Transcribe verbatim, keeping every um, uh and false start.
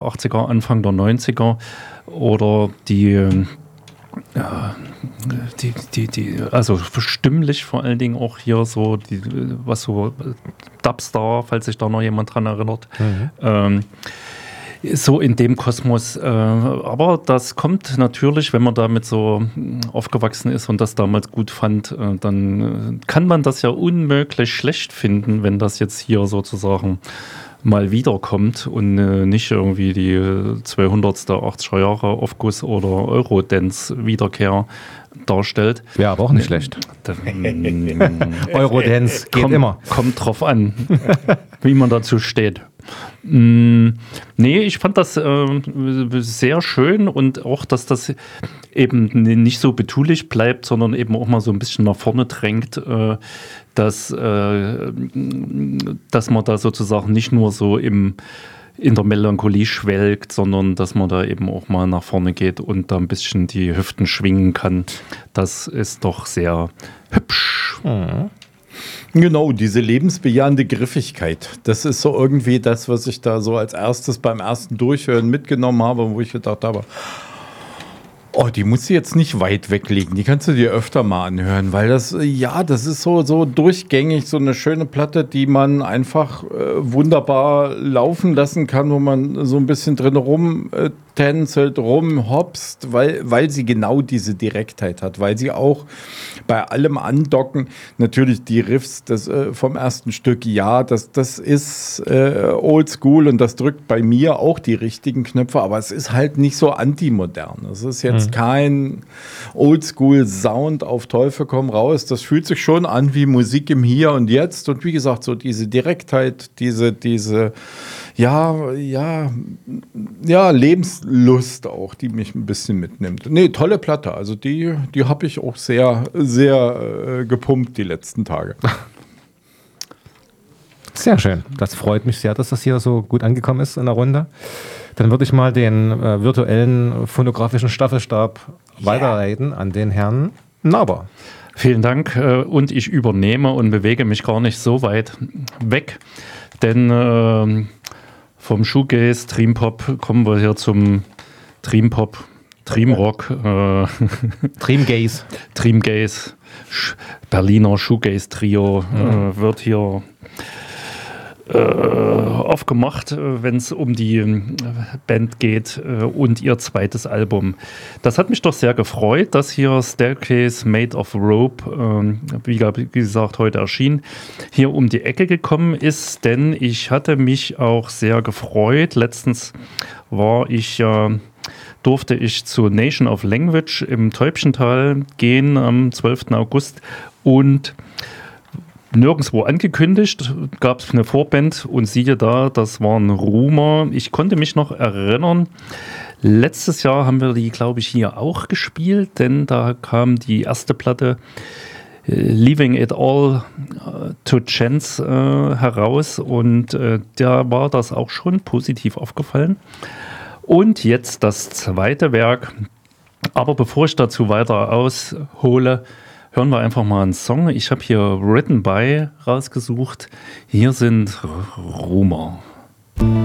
achtziger, Anfang der neunziger oder die, ja, die, die, die, also stimmlich vor allen Dingen auch hier so, die, was so Dubstar, falls sich da noch jemand dran erinnert. Mhm. Ähm, So in dem Kosmos. Äh, aber das kommt natürlich, wenn man damit so aufgewachsen ist und das damals gut fand, äh, dann kann man das ja unmöglich schlecht finden, wenn das jetzt hier sozusagen mal wiederkommt und äh, nicht irgendwie die zweihundertste achtziger Jahre Aufguss oder Eurodance-Wiederkehr darstellt. Wäre aber auch nicht schlecht. Eurodance geht kommt, immer. Kommt drauf an, wie man dazu steht. Mm, nee, ich fand das äh, sehr schön und auch, dass das eben nicht so betulich bleibt, sondern eben auch mal so ein bisschen nach vorne drängt, äh, dass, äh, dass man da sozusagen nicht nur so im, in der Melancholie schwelgt, sondern dass man da eben auch mal nach vorne geht und da ein bisschen die Hüften schwingen kann. Das ist doch sehr hübsch. Mhm. Genau, diese lebensbejahende Griffigkeit. Das ist so irgendwie das, was ich da so als erstes beim ersten Durchhören mitgenommen habe, wo ich gedacht habe, oh, die musst du jetzt nicht weit weglegen, die kannst du dir öfter mal anhören, weil das, ja, das ist so, so durchgängig, so eine schöne Platte, die man einfach äh, wunderbar laufen lassen kann, wo man so ein bisschen drin rum äh, tänzelt, rumhopst, weil, weil sie genau diese Direktheit hat, weil sie auch bei allem Andocken, natürlich die Riffs das, äh, vom ersten Stück, ja, das, das ist äh, oldschool und das drückt bei mir auch die richtigen Knöpfe, aber es ist halt nicht so antimodern. Es ist jetzt mhm. kein Oldschool-Sound auf Teufel komm raus. Das fühlt sich schon an wie Musik im Hier und Jetzt und wie gesagt, so diese Direktheit, diese, diese ja, ja, ja, Lebenslust auch, die mich ein bisschen mitnimmt. Nee, tolle Platte. Also die, die habe ich auch sehr, sehr äh, gepumpt die letzten Tage. Sehr schön. Das freut mich sehr, dass das hier so gut angekommen ist in der Runde. Dann würde ich mal den äh, virtuellen phonografischen Staffelstab yeah. weiterleiten an den Herrn Naber. Vielen Dank äh, und ich übernehme und bewege mich gar nicht so weit weg, denn äh, vom Shoegaze, Dreampop kommen wir hier zum Dreampop, Dreamrock. Äh, Dreamgaze. Dreamgaze, Berliner Shoegaze-Trio mhm. äh, wird hier äh, aufgemacht, wenn es um die äh, Band geht äh, und ihr zweites Album. Das hat mich doch sehr gefreut, dass hier Staircase Made of Rope, äh, wie gesagt, heute erschien, hier um die Ecke gekommen ist, denn ich hatte mich auch sehr gefreut. Letztens war ich ja äh, durfte ich zu Nation of Language im Täubchental gehen am zwölften August und nirgendwo angekündigt, gab es eine Vorband und siehe da, das war ein Rumer. Ich konnte mich noch erinnern, letztes Jahr haben wir die, glaube ich, hier auch gespielt, denn da kam die erste Platte äh, Leaving It All äh, to Chance äh, heraus und äh, da war das auch schon positiv aufgefallen. Und jetzt das zweite Werk, aber bevor ich dazu weiter aushole, hören wir einfach mal einen Song. Ich habe hier Written By rausgesucht. Hier sind Rumer.